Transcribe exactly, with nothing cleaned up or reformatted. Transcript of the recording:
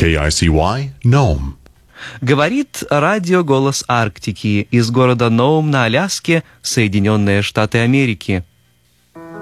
K I C Y, Nome. Говорит радио «Голос Арктики» из города Ноум на Аляске, Соединенные Штаты Америки.